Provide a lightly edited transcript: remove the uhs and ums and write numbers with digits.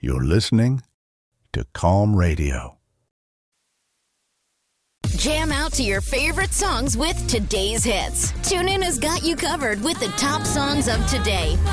You're listening to Calm Radio. Jam out to your favorite songs with today's hits. TuneIn has got you covered with the top songs of today.